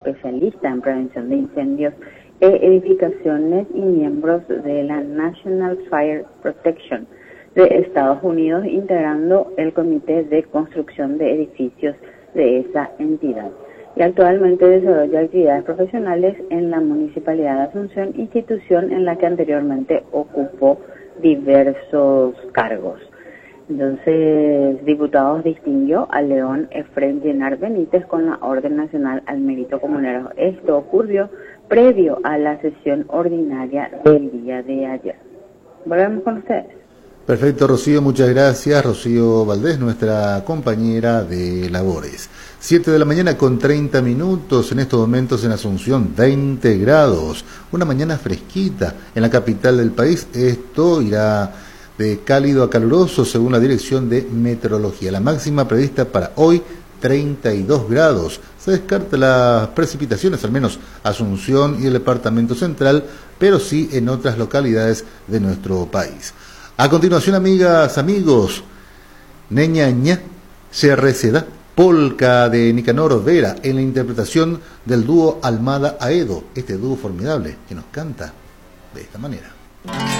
especialista en prevención de incendios e edificaciones y miembros de la National Fire Protection de Estados Unidos, integrando el Comité de Construcción de Edificios de esa entidad. Y actualmente desarrolla actividades profesionales en la Municipalidad de Asunción, institución en la que anteriormente ocupó diversos cargos. Entonces, diputados distinguió a León Efrén Llenar Benítez con la Orden Nacional al Mérito Comunero. Esto ocurrió previo a la sesión ordinaria del día de ayer. Volvemos con ustedes. Perfecto, Rocío, muchas gracias. Rocío Valdés, nuestra compañera de labores. 7 de la mañana con 30 minutos, en estos momentos en Asunción, 20 grados. Una mañana fresquita en la capital del país. Esto irá de cálido a caluroso según la Dirección de Meteorología. La máxima prevista para hoy, 32 grados. Se descarta las precipitaciones, al menos Asunción y el Departamento Central, pero sí en otras localidades de nuestro país. A continuación, amigas, amigos, Neñaña se receda, polca de Nicanor Vera, en la interpretación del dúo Almada Aedo, este dúo formidable que nos canta de esta manera.